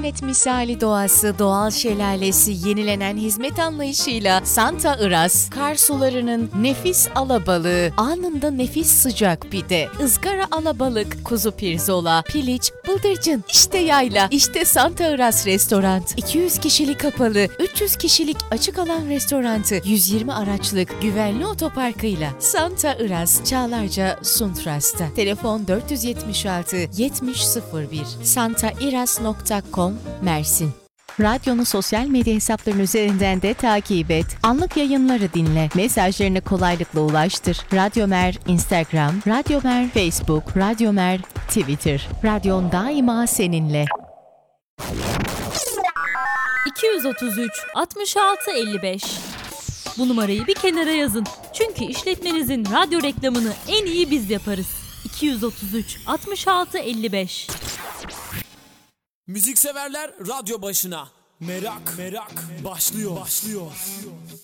Cennet misali doğası, doğal şelalesi, yenilenen hizmet anlayışıyla Santa Iraz, kar sularının nefis alabalığı, anında nefis sıcak pide, ızgara alabalık, kuzu pirzola, piliç, bıldırcın, işte yayla, işte Santa Iraz Restoran. 200 kişilik kapalı, 300 kişilik açık alan restorantı, 120 araçlık güvenli otoparkıyla Santa Iraz, Çağlarca, Suntras'ta. Telefon 476 7001. santairaz.com Mersin. Radyonu sosyal medya hesaplarının üzerinden de takip et. Anlık yayınları dinle. Mesajlarını kolaylıkla ulaştır. Radyomer Instagram, Radyomer Facebook, Radyomer Twitter. Radyon daima seninle. 233 66 55. Bu numarayı bir kenara yazın. Çünkü işletmenizin radyo reklamını en iyi biz yaparız. 233 66 55. Müzikseverler radyo başına. Merak başlıyor.